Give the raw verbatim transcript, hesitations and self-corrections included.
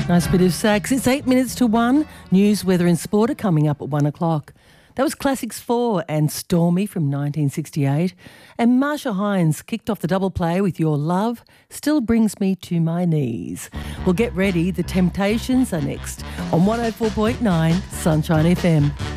Nice bit of sax. It's eight minutes to one. News, weather and sport are coming up at one o'clock. That was Classics four and Stormy from nineteen sixty-eight. And Marsha Hines kicked off the double play with Your Love Still Brings Me to My Knees. Well, get ready. The Temptations are next on one oh four point nine Sunshine F M.